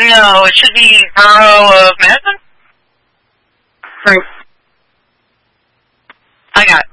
No, it should be Borough of Madison. Thanks. I got it.